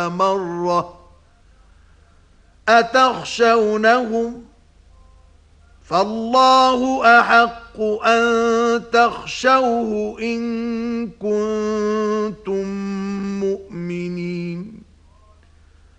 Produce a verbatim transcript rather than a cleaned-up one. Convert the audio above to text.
مرة أتخشونهم فالله أحق أن تخشوه إن كنتم